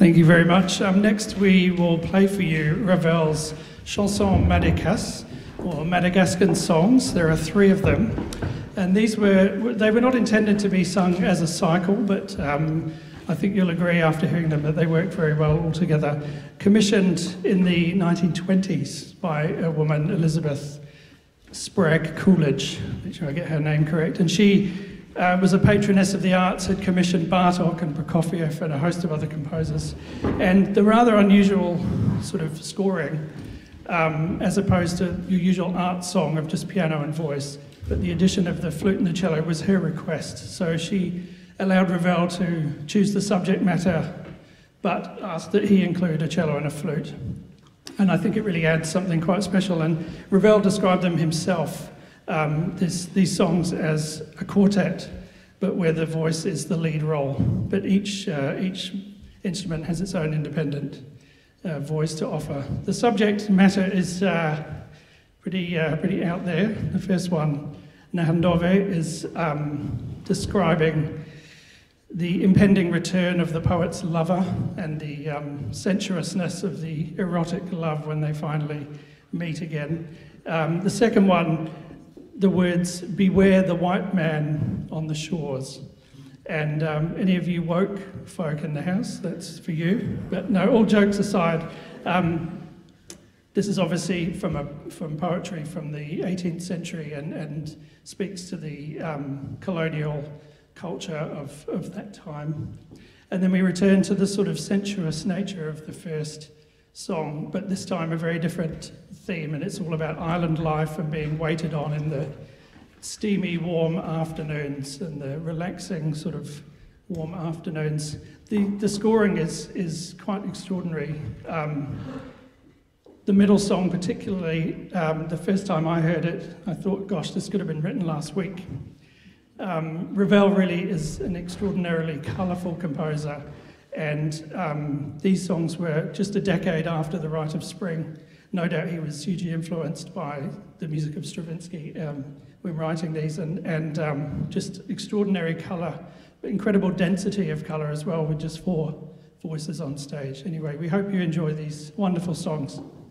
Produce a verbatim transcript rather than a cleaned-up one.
Thank you very much. Um, next we will play for you Ravel's Chansons Madagasques, or Madagascan songs. There are three of them. And these were, they were not intended to be sung as a cycle, but um, I think you'll agree after hearing them that they work very well all together. Commissioned in the nineteen twenties by a woman, Elizabeth Sprague Coolidge, make sure I get her name correct, and she uh, was a patroness of the arts, had commissioned Bartók and Prokofiev and a host of other composers. And the rather unusual sort of scoring, um, as opposed to your usual art song of just piano and voice, but the addition of the flute and the cello was her request. So she allowed Ravel to choose the subject matter, but asked that he include a cello and a flute. And I think it really adds something quite special. And Ravel described them himself, um, this, these songs, as a quartet, but where the voice is the lead role. But each, uh, each instrument has its own independent uh, voice to offer. The subject matter is uh, pretty, uh, pretty out there. The first one, Nahandove, is um, describing the impending return of the poet's lover and the um, sensuousness of the erotic love when they finally meet again. Um, the second one, the words, beware the white man on the shores. And um, any of you woke folk in the house, that's for you. But no, all jokes aside, um, this is obviously from, a, from poetry from the eighteenth century and, and speaks to the um, colonial culture of, of that time. And then we return to the sort of sensuous nature of the first song, but this time a very different theme, and it's all about island life and being waited on in the steamy, warm afternoons and the relaxing sort of warm afternoons. The, the scoring is, is quite extraordinary. Um, the middle song particularly, um, the first time I heard it, I thought, gosh, this could have been written last week. Um, Ravel really is an extraordinarily colourful composer, and um, these songs were just a decade after The Rite of Spring. No doubt he was hugely influenced by the music of Stravinsky um, when writing these, and, and um, just extraordinary colour, but incredible density of colour as well, with just four voices on stage. Anyway, we hope you enjoy these wonderful songs.